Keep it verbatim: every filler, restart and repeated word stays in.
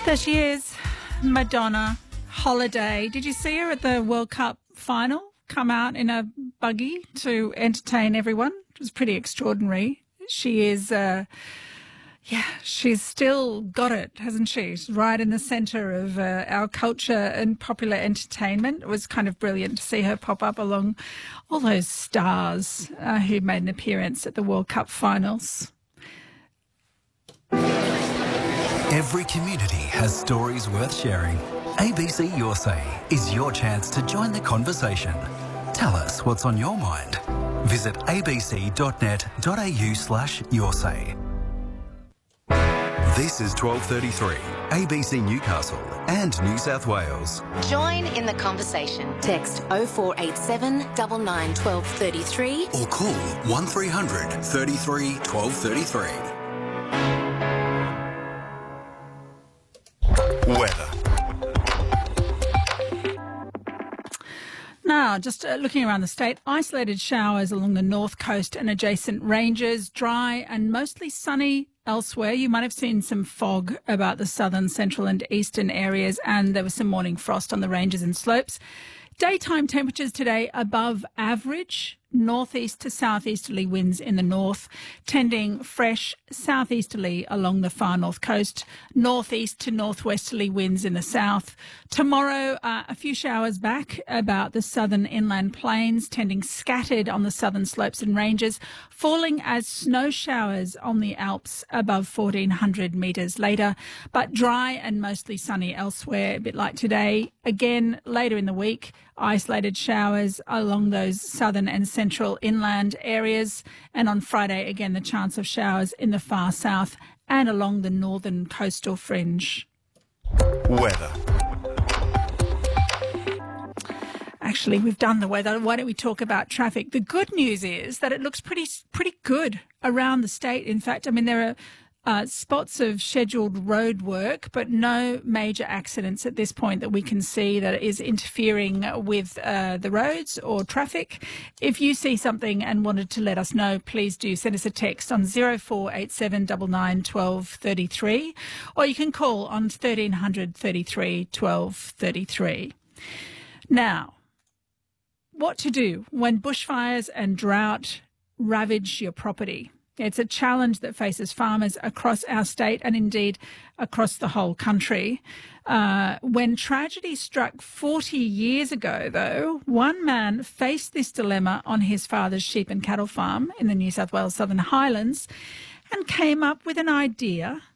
There she is, Madonna, Holiday. Did you see her at the World Cup final come out in a buggy to entertain everyone? It was pretty extraordinary. She is, uh, yeah, she's still got it, hasn't she? She's right in the centre of uh, our culture and popular entertainment. It was kind of brilliant to see her pop up along all those stars uh, who made an appearance at the World Cup finals. Every community has stories worth sharing. A B C Your Say is your chance to join the conversation. Tell us what's on your mind. Visit abc.net.au slash your say. This is twelve thirty-three, A B C Newcastle and New South Wales. Join in the conversation. Text oh four eight seven, nine nine, one two three three Or call one three hundred, thirty-three, twelve thirty-three. Weather. Now, just uh, looking around the state, isolated showers along the north coast and adjacent ranges, dry and mostly sunny elsewhere. You might have seen some fog about the southern, central and eastern areas, and there was some morning frost on the ranges and slopes. Daytime temperatures today above average. Northeast to southeasterly winds in the north, tending fresh southeasterly along the far north coast, northeast to northwesterly winds in the south. Tomorrow, uh, a few showers back about the southern inland plains, tending scattered on the southern slopes and ranges, falling as snow showers on the Alps above fourteen hundred metres later, but dry and mostly sunny elsewhere, a bit like today. Again, later in the week, isolated showers along those southern and central inland areas. And on Friday, again, the chance of showers in the far south and along the northern coastal fringe. Weather. Actually, we've done the weather. Why don't we talk about traffic? The good news is that it looks pretty pretty good around the state. In fact, I mean, there are Uh, spots of scheduled road work, but no major accidents at this point that we can see that is interfering with uh, the roads or traffic. If you see something and wanted to let us know, please do send us a text on oh four eight seven, nine nine, one two three three, or you can call on thirteen hundred, thirty-three, twelve thirty-three. Now, what to do when bushfires and drought ravage your property? It's a challenge that faces farmers across our state and indeed across the whole country. Uh, when tragedy struck forty years ago, though, one man faced this dilemma on his father's sheep and cattle farm in the New South Wales Southern Highlands and came up with an idea